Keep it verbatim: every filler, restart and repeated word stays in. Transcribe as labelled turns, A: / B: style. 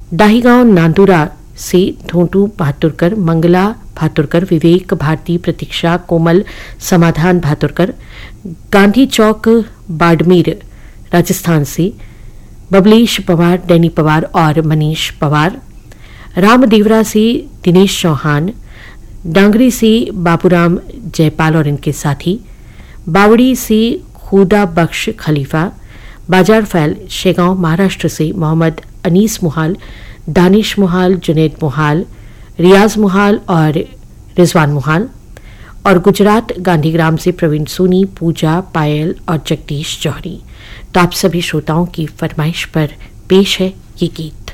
A: दाहीगांव नांदुरा से धोंटू भातुरकर, मंगला भातुरकर, विवेक भारती, प्रतीक्षा कोमल, समाधान भातुरकर। गांधी चौक बाड़मेर राजस्थान से बबलेश पवार, डैनी पवार और मनीष पवार। रामदेवरा से दिनेश चौहान, डांगरी से बाबूराम जयपाल और इनके साथी, बावड़ी से खुदा बख्श खलीफा, बाजार फैल शेगांव महाराष्ट्र से मोहम्मद अनीस मुहाल, दानिश मुहाल, जुनेद मुहाल, रियाज मुहाल और रिजवान मुहाल। और गुजरात गांधीग्राम से प्रवीण सोनी, पूजा, पायल और जगदीश जौहरी। तो आप सभी श्रोताओं की फरमाइश पर पेश है ये गीत।